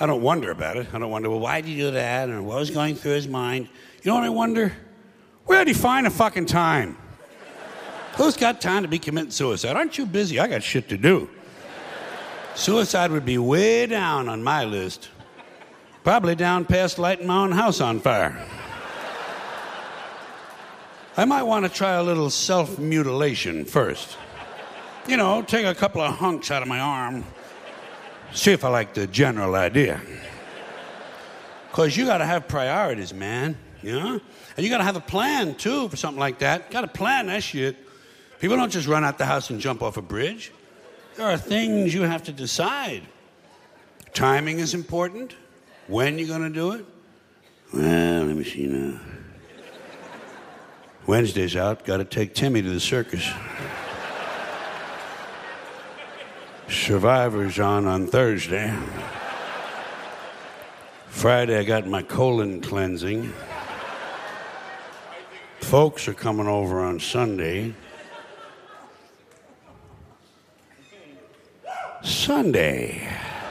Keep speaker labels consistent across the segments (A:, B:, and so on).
A: I don't wonder about it. I don't wonder, well, why did he do that? Or what was going through his mind? You know what I wonder? Where did he find the fucking time? Who's got time to be committing suicide? Aren't you busy? I got shit to do. Suicide would be way down on my list. Probably down past lighting my own house on fire. I might want to try a little self-mutilation first. You know, take a couple of hunks out of my arm. See if I like the general idea. Because you got to have priorities, man. You know? And you got to have a plan, too, for something like that. Got to plan that shit. People don't just run out the house and jump off a bridge. There are things you have to decide. Timing is important. When you going to do it? Well, let me see now. Wednesday's out. Got to take Timmy to the circus. Survivor's on Thursday. Friday, I got my colon cleansing. Folks are coming over on Sunday. Sunday.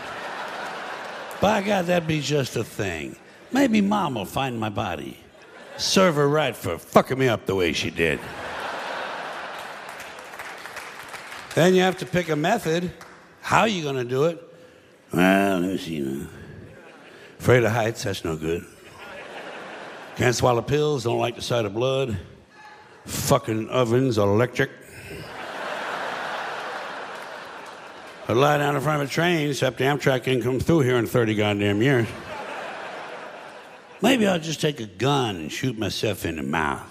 A: By God, that'd be just a thing. Maybe Mom will find my body. Serve her right for fucking me up the way she did. Then you have to pick a method. How are you going to do it? Well, let me see now. Afraid of heights, that's no good. Can't swallow pills, don't like the sight of blood. Fucking ovens are electric. I lie down in front of a train, except the Amtrak ain't come through here in 30 goddamn years. Maybe I'll just take a gun and shoot myself in the mouth.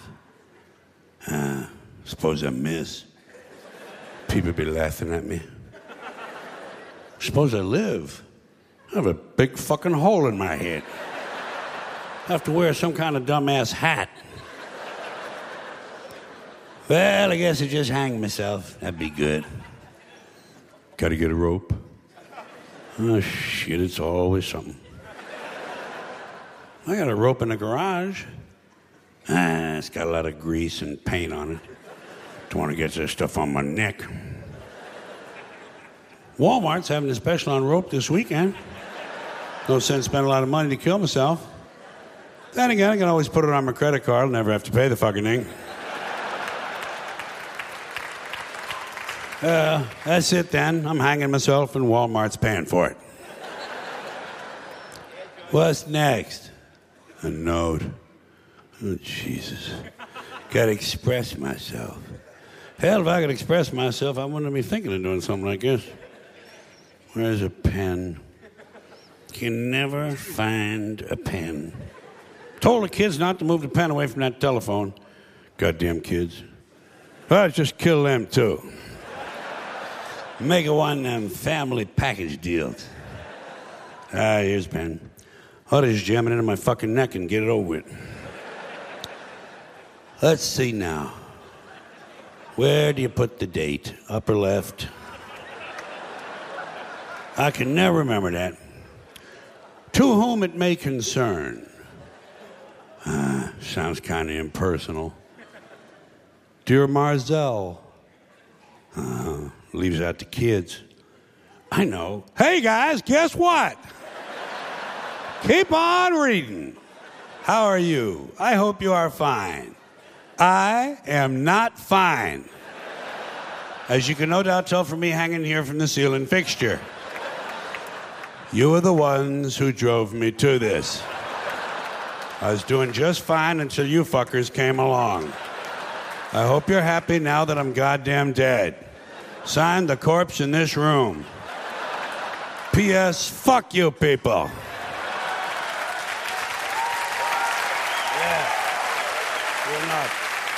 A: Suppose I miss. People be laughing at me. Suppose I live. I have a big fucking hole in my head. I have to wear some kind of dumbass hat. Well, I guess I just hang myself. That'd be good. Gotta get a rope. Oh, shit, it's always something. I got a rope in the garage. It's got a lot of grease and paint on it. Don't want to get this stuff on my neck. Walmart's having a special on rope this weekend. No sense spending a lot of money to kill myself. Then again, I can always put it on my credit card. I'll never have to pay the fucking thing. That's it then. I'm hanging myself and Walmart's paying for it. What's next? A note. Oh, Jesus. Gotta express myself. Hell, if I could express myself, I wouldn't be thinking of doing something like this. Where's a pen? Can never find a pen. Told the kids not to move the pen away from that telephone. Goddamn kids. Let's just kill them, too. Make it one of them family package deals. Here's a pen. I'll just jam it into my fucking neck and get it over with. Let's see now. Where do you put the date? Upper left? I can never remember that. To whom it may concern. Sounds kind of impersonal. Dear Marzell. Leaves out the kids. I know. Hey, guys, guess what? Keep on reading. How are you? I hope you are fine. I am not fine. As you can no doubt tell from me hanging here from the ceiling fixture. You are the ones who drove me to this. I was doing just fine until you fuckers came along. I hope you're happy now that I'm goddamn dead. Signed, the corpse in this room. P.S. Fuck you people. Yeah. You're not.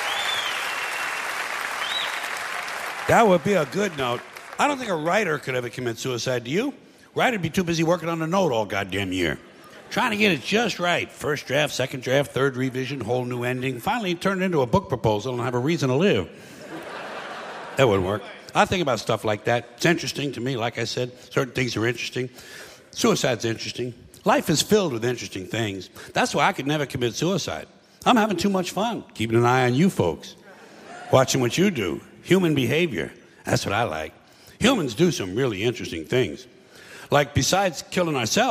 A: That would be a good note. I don't think a writer could ever commit suicide. Do you? Writer'd be too busy working on the note all goddamn year. Trying to get it just right. First draft, second draft, third revision, whole new ending. Finally turn it into a book proposal and have a reason to live. That wouldn't work. I think about stuff like that. It's interesting to me, like I said. Certain things are interesting. Suicide's interesting. Life is filled with interesting things. That's why I could never commit suicide. I'm having too much fun, keeping an eye on you folks. Watching what you do. Human behavior. That's what I like. Humans do some really interesting things. Like, besides killing ourselves,